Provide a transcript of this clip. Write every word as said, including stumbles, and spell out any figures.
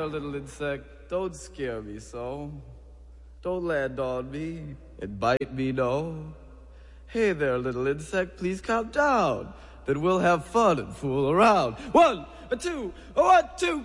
there, little insect, don't scare me so. Don't land on me and bite me, no. Hey there, little insect, please calm down. Then we'll have fun and fool around. One, a two, a one, two.